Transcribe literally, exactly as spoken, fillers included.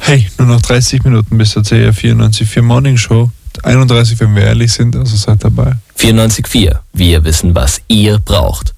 Hey, nur noch dreißig Minuten bis zur C R vierundneunzig Komma vier Morning Show. einunddreißig, wenn wir ehrlich sind, also seid dabei. vierundneunzig Komma vier. Wir wissen, was ihr braucht.